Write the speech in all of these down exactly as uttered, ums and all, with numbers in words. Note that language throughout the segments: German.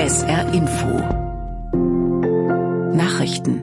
S R Info. Nachrichten.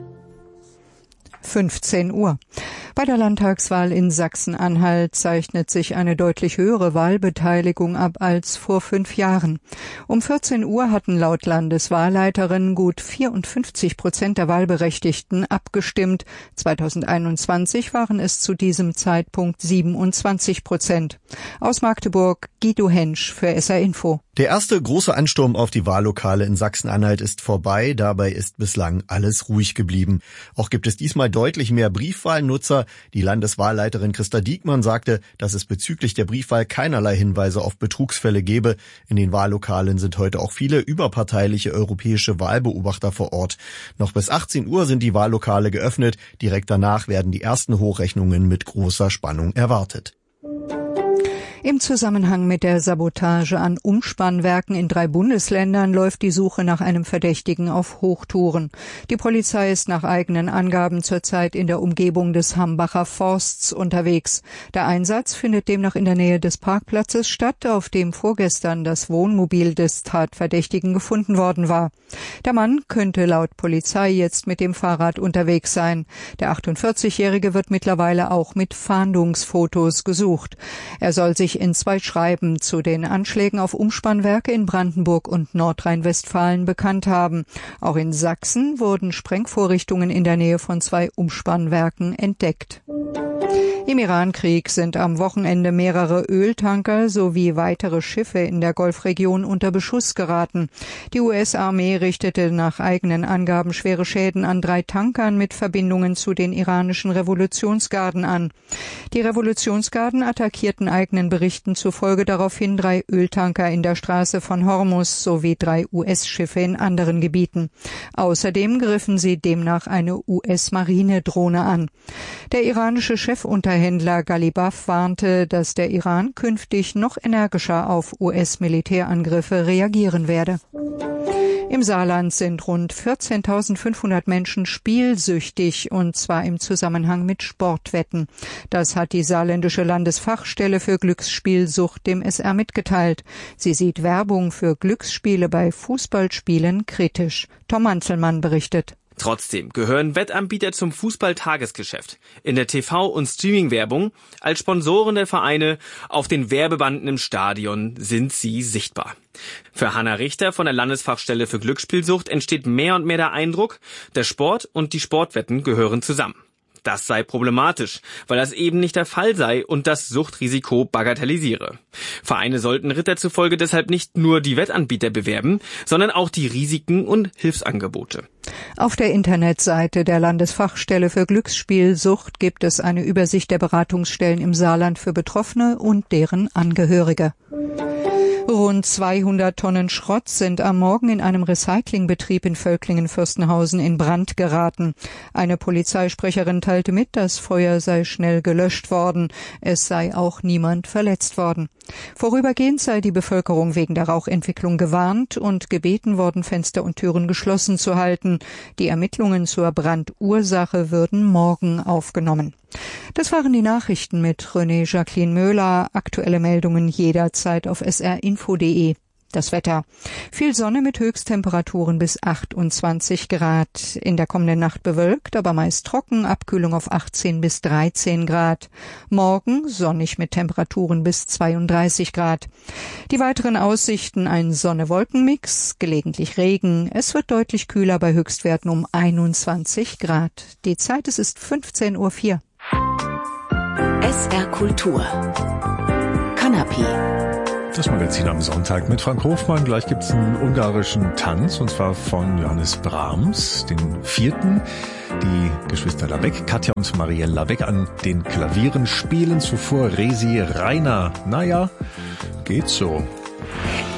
fünfzehn Uhr. Bei der Landtagswahl in Sachsen-Anhalt zeichnet sich eine deutlich höhere Wahlbeteiligung ab als vor fünf Jahren. Um vierzehn Uhr hatten laut Landeswahlleiterin gut vierundfünfzig Prozent der Wahlberechtigten abgestimmt. zweitausendeinundzwanzig waren es zu diesem Zeitpunkt siebenundzwanzig Prozent. Aus Magdeburg Guido Hensch für S R Info. Der erste große Ansturm auf die Wahllokale in Sachsen-Anhalt ist vorbei. Dabei ist bislang alles ruhig geblieben. Auch gibt es diesmal deutlich mehr Briefwahlnutzer. Die Landeswahlleiterin Christa Diekmann sagte, dass es bezüglich der Briefwahl keinerlei Hinweise auf Betrugsfälle gebe. In den Wahllokalen sind heute auch viele überparteiliche europäische Wahlbeobachter vor Ort. Noch bis achtzehn Uhr sind die Wahllokale geöffnet. Direkt danach werden die ersten Hochrechnungen mit großer Spannung erwartet. Im Zusammenhang mit der Sabotage an Umspannwerken in drei Bundesländern läuft die Suche nach einem Verdächtigen auf Hochtouren. Die Polizei ist nach eigenen Angaben zurzeit in der Umgebung des Hambacher Forsts unterwegs. Der Einsatz findet demnach in der Nähe des Parkplatzes statt, auf dem vorgestern das Wohnmobil des Tatverdächtigen gefunden worden war. Der Mann könnte laut Polizei jetzt mit dem Fahrrad unterwegs sein. Der achtundvierzigjährige wird mittlerweile auch mit Fahndungsfotos gesucht. Er soll sich in zwei Schreiben zu den Anschlägen auf Umspannwerke in Brandenburg und Nordrhein-Westfalen bekannt haben. Auch in Sachsen wurden Sprengvorrichtungen in der Nähe von zwei Umspannwerken entdeckt. Im Irankrieg sind am Wochenende mehrere Öltanker sowie weitere Schiffe in der Golfregion unter Beschuss geraten. Die U S-Armee richtete nach eigenen Angaben schwere Schäden an drei Tankern mit Verbindungen zu den iranischen Revolutionsgarden an. Die Revolutionsgarden attackierten eigenen Berichten zufolge daraufhin drei Öltanker in der Straße von Hormuz sowie drei U S-Schiffe in anderen Gebieten. Außerdem griffen sie demnach eine U S-Marinedrohne an. Der iranische Chefunterhändler Händler Galibaf warnte, dass der Iran künftig noch energischer auf U S-Militärangriffe reagieren werde. Im Saarland sind rund vierzehntausendfünfhundert Menschen spielsüchtig, und zwar im Zusammenhang mit Sportwetten. Das hat die saarländische Landesfachstelle für Glücksspielsucht dem S R mitgeteilt. Sie sieht Werbung für Glücksspiele bei Fußballspielen kritisch. Tom Anzelmann berichtet. Trotzdem gehören Wettanbieter zum Fußball-Tagesgeschäft. In der T V- und Streaming-Werbung, als Sponsoren der Vereine, auf den Werbebanden im Stadion sind sie sichtbar. Für Hanna Richter von der Landesfachstelle für Glücksspielsucht entsteht mehr und mehr der Eindruck, der Sport und die Sportwetten gehören zusammen. Das sei problematisch, weil das eben nicht der Fall sei und das Suchtrisiko bagatellisiere. Vereine sollten Ritter zufolge deshalb nicht nur die Wettanbieter bewerben, sondern auch die Risiken und Hilfsangebote. Auf der Internetseite der Landesfachstelle für Glücksspielsucht gibt es eine Übersicht der Beratungsstellen im Saarland für Betroffene und deren Angehörige. Rund zweihundert Tonnen Schrott sind am Morgen in einem Recyclingbetrieb in Völklingen-Fürstenhausen in Brand geraten. Eine Polizeisprecherin teilte mit, das Feuer sei schnell gelöscht worden. Es sei auch niemand verletzt worden. Vorübergehend sei die Bevölkerung wegen der Rauchentwicklung gewarnt und gebeten worden, Fenster und Türen geschlossen zu halten. Die Ermittlungen zur Brandursache würden morgen aufgenommen. Das waren die Nachrichten mit René Jacqueline Möhler. Aktuelle Meldungen jederzeit auf s r info punkt d e. Das Wetter. Viel Sonne mit Höchsttemperaturen bis achtundzwanzig Grad. In der kommenden Nacht bewölkt, aber meist trocken. Abkühlung auf achtzehn bis dreizehn Grad. Morgen sonnig mit Temperaturen bis zweiunddreißig Grad. Die weiteren Aussichten: ein Sonne-Wolken-Mix, gelegentlich Regen. Es wird deutlich kühler bei Höchstwerten um einundzwanzig Grad. Die Zeit, es ist fünfzehn Uhr vier. S R Kultur. Kanapé. Das Magazin am Sonntag mit Frank Hofmann. Gleich gibt's einen ungarischen Tanz, und zwar von Johannes Brahms, den vierten. Die Geschwister Labeck, Katja und Marielle Labeck, an den Klavieren spielen. Zuvor Resi Rainer. Naja, geht so.